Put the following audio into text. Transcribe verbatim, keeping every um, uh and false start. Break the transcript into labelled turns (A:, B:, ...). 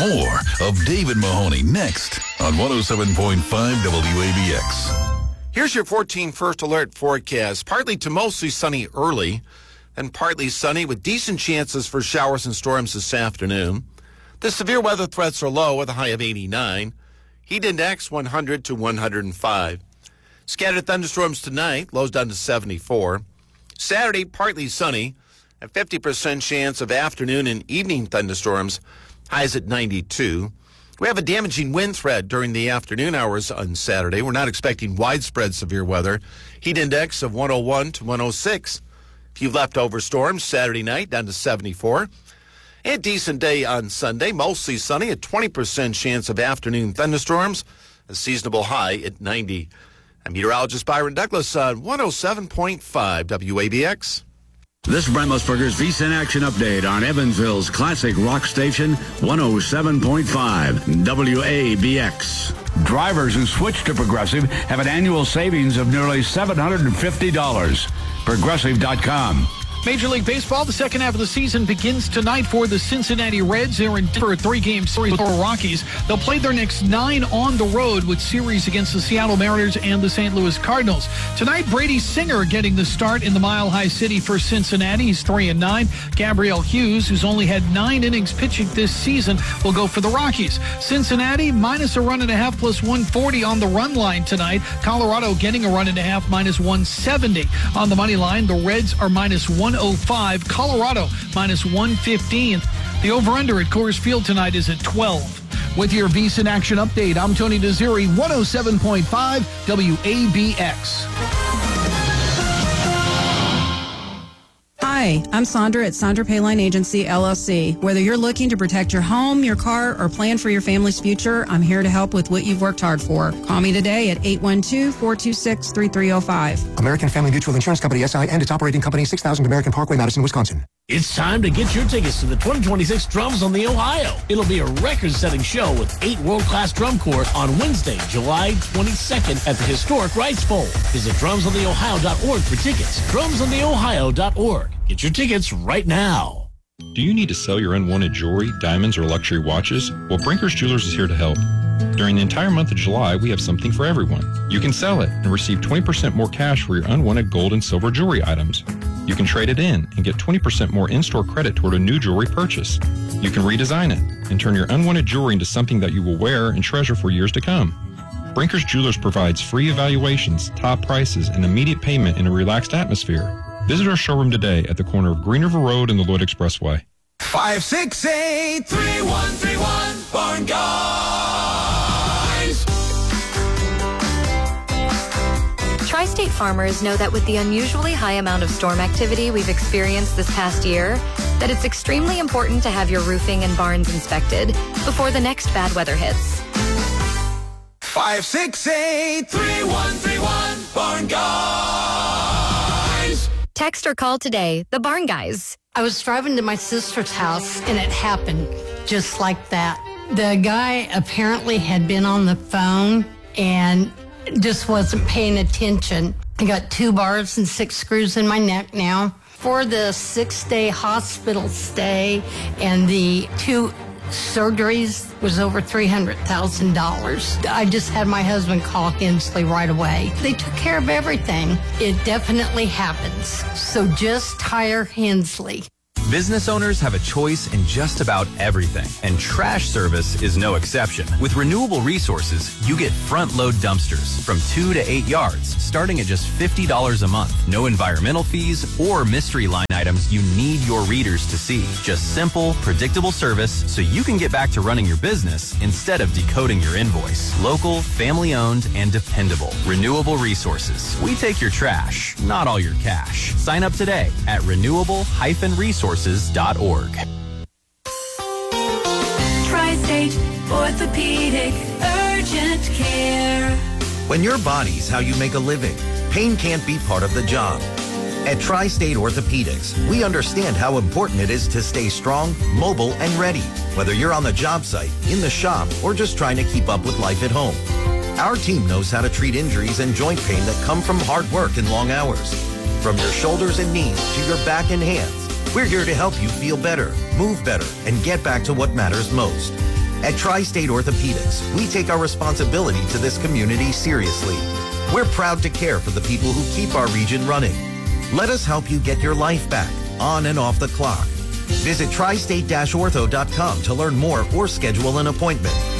A: More of David Mahoney next on one oh seven point five W A B X.
B: Here's your fourteen First Alert forecast. Partly to mostly sunny early, and partly sunny with decent chances for showers and storms this afternoon. The severe weather threats are low with a high of eighty-nine. Heat index one hundred to one hundred five. Scattered thunderstorms tonight, lows down to seventy-four. Saturday, partly sunny, a fifty percent chance of afternoon and evening thunderstorms, highs at ninety-two. We have a damaging wind threat during the afternoon hours on Saturday. We're not expecting widespread severe weather. Heat index of one oh one to one oh six. A few leftover storms Saturday night, down to seventy-four. A decent day on Sunday, mostly sunny, a twenty percent chance of afternoon thunderstorms, a seasonable high at ninety. I'm meteorologist Byron Douglas on one oh seven point five W A B X.
C: This is Brent Musburger's VSiN Action Update on Evansville's classic rock station, one oh seven point five W A B X.
D: Drivers who switch to Progressive have an annual savings of nearly seven hundred fifty dollars. Progressive dot com.
E: Major League Baseball, the second half of the season begins tonight for the Cincinnati Reds. They're in for a three-game series with the Rockies. They'll play their next nine on the road with series against the Seattle Mariners and the Saint Louis Cardinals. Tonight, Brady Singer getting the start in the Mile High City for Cincinnati. He's three and nine. Gabriel Hughes, who's only had nine innings pitching this season, will go for the Rockies. Cincinnati minus a run and a half plus one forty on the run line tonight. Colorado getting a run and a half minus one seventy on the money line. The Reds are minus one oh five. Colorado minus one fifteen. The over-under at Coors Field tonight is at twelve.
F: With your VSiN Action Update, I'm Tony Desiri, one oh seven point five W A B X.
G: Hi, I'm Sandra at Sandra Payline Agency, L L C. Whether you're looking to protect your home, your car, or plan for your family's future, I'm here to help with what you've worked hard for. Call me today at eight one two, four two six, three three oh five.
H: American Family Mutual Insurance Company, S I, and its operating company, six thousand American Parkway, Madison, Wisconsin.
I: It's time to get your tickets to the twenty twenty-six Drums on the Ohio. It'll be a record-setting show with eight world-class drum corps on Wednesday, July twenty-second at the historic Rice Bowl. Visit drums on the ohio dot org for tickets. drums on the ohio dot org. Get your tickets right now.
J: Do you need to sell your unwanted jewelry, diamonds, or luxury watches? Well, Brinker's Jewelers is here to help. During the entire month of July, we have something for everyone. You can sell it and receive twenty percent more cash for your unwanted gold and silver jewelry items. You can trade it in and get twenty percent more in-store credit toward a new jewelry purchase. You can redesign it and turn your unwanted jewelry into something that you will wear and treasure for years to come. Brinker's Jewelers provides free evaluations, top prices, and immediate payment in a relaxed atmosphere. Visit our showroom today at the corner of Green River Road and the Lloyd Expressway.
K: five six eight, three one three one, Barn Guys.
L: Tri-State farmers know that with the unusually high amount of storm activity we've experienced this past year, that it's extremely important to have your roofing and barns inspected before the next bad weather hits.
K: five six eight, three one three one, Barn Guys.
L: Text or call today, the Barn Guys.
M: I was driving to my sister's house, and it happened just like that. The guy apparently had been on the phone and just wasn't paying attention. I got two bars and six screws in my neck now. For the six-day hospital stay and the two surgeries was over three hundred thousand dollars. I just had my husband call Hensley right away. They took care of everything. It definitely happens. So just hire Hensley.
N: Business owners have a choice in just about everything, and trash service is no exception. With Renewable Resources, you get front-load dumpsters from two to eight yards, starting at just fifty dollars a month. No environmental fees or mystery line items you need your readers to see. Just simple, predictable service so you can get back to running your business instead of decoding your invoice. Local, family-owned, and dependable. Renewable Resources. We take your trash, not all your cash. Sign up today at renewable dash resources dot org.
O: Tri-State Orthopedic Urgent Care.
P: When your body's how you make a living, pain can't be part of the job. At Tri-State Orthopedics, we understand how important it is to stay strong, mobile, and ready, whether you're on the job site, in the shop, or just trying to keep up with life at home. Our team knows how to treat injuries and joint pain that come from hard work and long hours. From your shoulders and knees to your back and hands, we're here to help you feel better, move better, and get back to what matters most. At Tri-State Orthopedics, we take our responsibility to this community seriously. We're proud to care for the people who keep our region running. Let us help you get your life back, on and off the clock. Visit tri state dash ortho dot com to learn more or schedule an appointment.